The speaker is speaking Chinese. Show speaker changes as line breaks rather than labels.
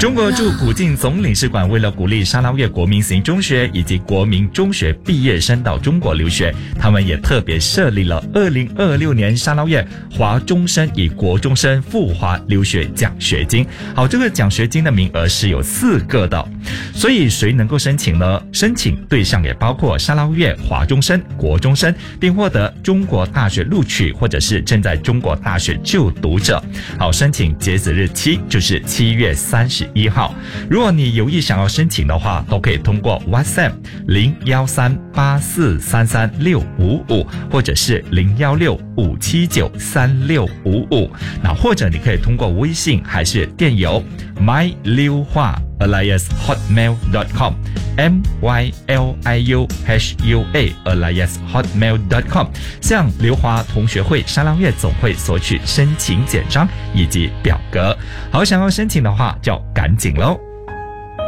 中国驻古晋总领事馆为了鼓励沙捞越国民型中学以及国民中学毕业生到中国留学，他们也特别设立了2026年沙捞越华中生与国中生赴华留学奖学金。好，这个奖学金的名额是有4个的，所以谁能够申请呢？申请对象也包括沙捞越华中生、国中生，并获得中国大学录取或者是正在中国大学就读者。好，申请截止日期就是7月31号。如果你有意想要申请的话，都可以通过 WhatsApp 01384333655或者是0165793655，那或者你可以通过微信还是电邮 myliuhua@hotmail.com myliuhua@hotmail.com 向留华同学会沙捞越总会索取申请简章以及表格。好，想要申请的话就赶紧咯。